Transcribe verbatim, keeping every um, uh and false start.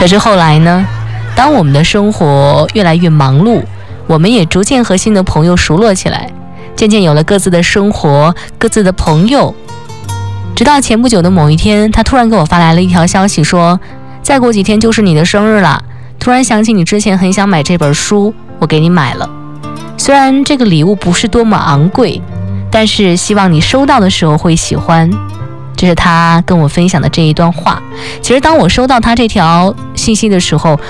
可是后来呢，当我们的生活越来越忙碌，我们也逐渐和新的朋友熟络起来，渐渐有了各自的生活，各自的朋友。直到前不久的某一天，他突然给我发来了一条消息说，再过几天就是你的生日了，突然想起你之前很想买这本书，我给你买了。虽然这个礼物不是多么昂贵，但是希望你收到的时候会喜欢。这是他跟我分享的这一段话。其实当我收到他这条信息的时候，